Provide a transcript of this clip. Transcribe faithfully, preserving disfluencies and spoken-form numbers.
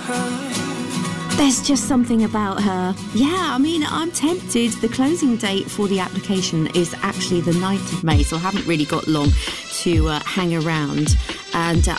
There's just something about her. Yeah, I mean, I'm tempted. The closing date for the application is actually the ninth of May, so I haven't really got long to uh, hang around. And uh,